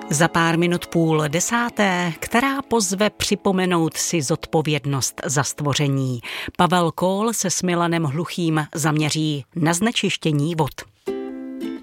Za pár minut 9:30, která pozve připomenout si zodpovědnost za stvoření. Pavel Kól se s Milanem Hluchým zaměří na znečištění vod.